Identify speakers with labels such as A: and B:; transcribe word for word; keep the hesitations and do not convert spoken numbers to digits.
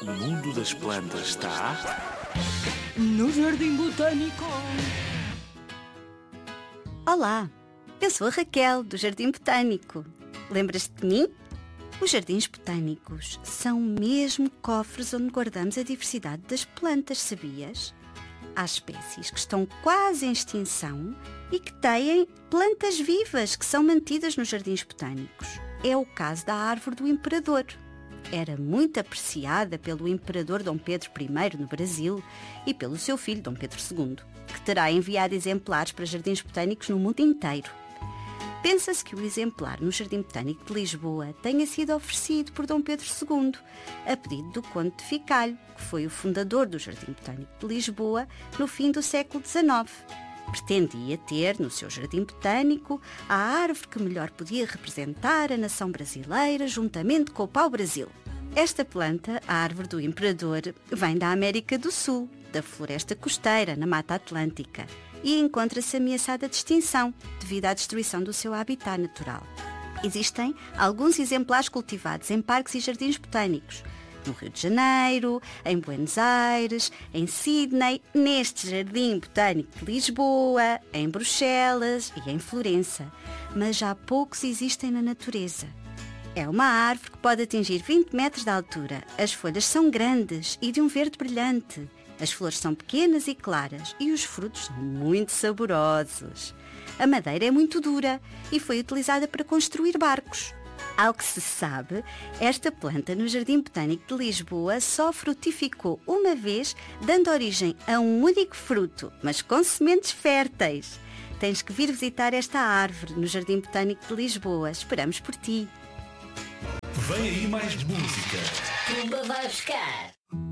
A: O mundo das plantas está
B: no Jardim Botânico.
C: Olá, eu sou a Raquel, do Jardim Botânico. Lembras-te de mim? Os jardins botânicos são mesmo cofres onde guardamos a diversidade das plantas, sabias? Há espécies que estão quase em extinção e que têm plantas vivas que são mantidas nos jardins botânicos. É o caso da árvore do imperador. Era muito apreciada pelo imperador Dom Pedro I no Brasil e pelo seu filho Dom Pedro segundo, que terá enviado exemplares para jardins botânicos no mundo inteiro. Pensa-se que o exemplar no Jardim Botânico de Lisboa tenha sido oferecido por Dom Pedro segundo, a pedido do Conde de Ficalho, que foi o fundador do Jardim Botânico de Lisboa no fim do século dezenove. Pretendia ter no seu jardim botânico a árvore que melhor podia representar a nação brasileira juntamente com o pau-brasil. Esta planta, a árvore do imperador, vem da América do Sul, da floresta costeira, na Mata Atlântica, e encontra-se ameaçada de extinção devido à destruição do seu habitat natural. Existem alguns exemplares cultivados em parques e jardins botânicos, no Rio de Janeiro, em Buenos Aires, em Sydney, neste Jardim Botânico de Lisboa, em Bruxelas e em Florença, mas já poucos existem na natureza. É uma árvore que pode atingir vinte metros de altura. As folhas são grandes e de um verde brilhante. As flores são pequenas e claras e os frutos são muito saborosos. A madeira é muito dura e foi utilizada para construir barcos. Ao que se sabe, esta planta no Jardim Botânico de Lisboa só frutificou uma vez, dando origem a um único fruto, mas com sementes férteis. Tens que vir visitar esta árvore no Jardim Botânico de Lisboa. Esperamos por ti.
A: Vem aí mais música.
B: Pumba vai buscar.